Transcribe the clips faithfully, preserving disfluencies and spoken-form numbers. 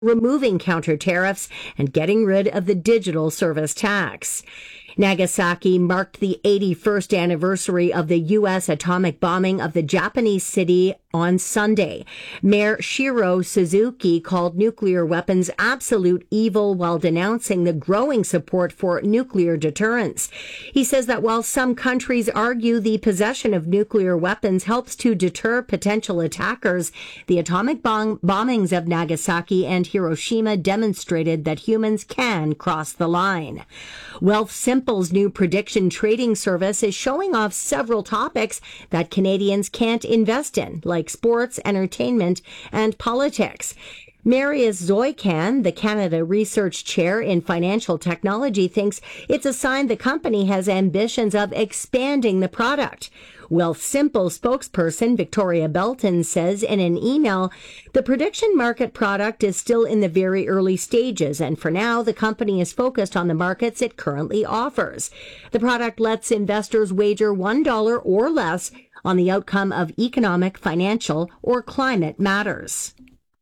removing counter tariffs and getting rid of the digital service tax. Nagasaki marked the eighty-first anniversary of the U S atomic bombing of the Japanese city on Sunday. Mayor Shiro Suzuki called nuclear weapons absolute evil while denouncing the growing support for nuclear deterrence. He says that while some countries argue the possession of nuclear weapons helps to deter potential attackers, the atomic bomb- bombings of Nagasaki and Hiroshima demonstrated that humans can cross the line. Wealthsimple's new prediction trading service is showing off several topics that Canadians can't invest in, like sports, entertainment, and politics. Marius Zoican, the Canada Research Chair in Financial Technology, thinks it's a sign the company has ambitions of expanding the product. Wealthsimple spokesperson Victoria Belton says in an email, the prediction market product is still in the very early stages, and for now, the company is focused on the markets it currently offers. The product lets investors wager one dollar or less on the outcome of economic, financial, or climate matters.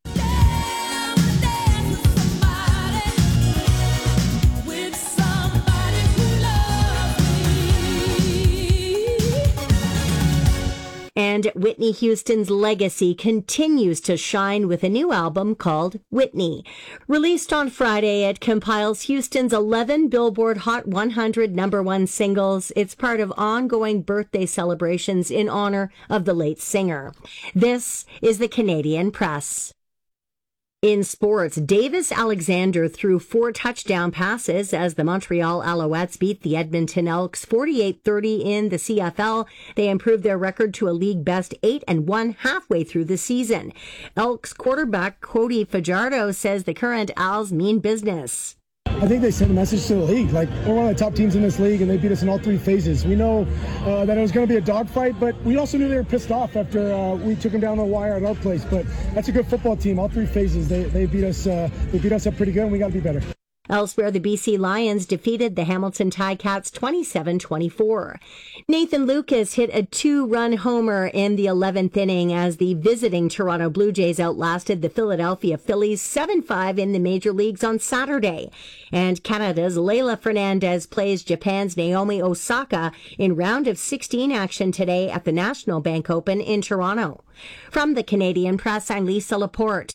And Whitney Houston's legacy continues to shine with a new album called Whitney. Released on Friday, it compiles Houston's eleven Billboard Hot one hundred number one singles. It's part of ongoing birthday celebrations in honor of the late singer. This is the Canadian Press. In sports, Davis Alexander threw four touchdown passes as the Montreal Alouettes beat the Edmonton Elks forty-eight thirty in the C F L. They improved their record to a league best eight and one halfway through the season. Elks quarterback Cody Fajardo says the current Als mean business. I think they sent a message to the league, like, we're one of the top teams in this league, and they beat us in all three phases. We know uh, that it was going to be a dogfight, but we also knew they were pissed off after uh, we took them down the wire at our place. But that's a good football team. All three phases, they they beat us. Uh, they beat us up pretty good, and we got to be better. Elsewhere, the B C Lions defeated the Hamilton Ticats twenty-seven twenty-four. Nathan Lucas hit a two-run homer in the eleventh inning as the visiting Toronto Blue Jays outlasted the Philadelphia Phillies seven five in the major leagues on Saturday. And Canada's Leila Fernandez plays Japan's Naomi Osaka in round of sixteen action today at the National Bank Open in Toronto. From the Canadian Press, I'm Lisa Laporte.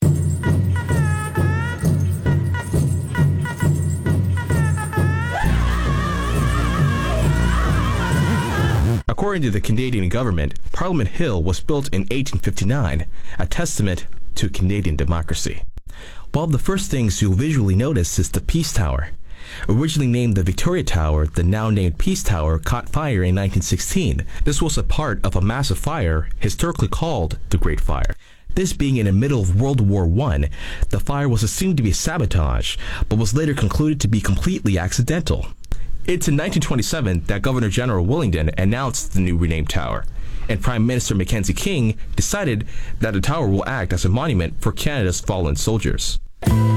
According to the Canadian government, Parliament Hill was built in eighteen fifty-nine, a testament to Canadian democracy. One of the first things you'll visually notice is the Peace Tower. Originally named the Victoria Tower, the now named Peace Tower caught fire in nineteen sixteen. This was a part of a massive fire, historically called the Great Fire. This being in the middle of World War One, the fire was assumed to be sabotage, but was later concluded to be completely accidental. It's in nineteen twenty-seven that Governor General Willingdon announced the new renamed tower, and Prime Minister Mackenzie King decided that the tower will act as a monument for Canada's fallen soldiers.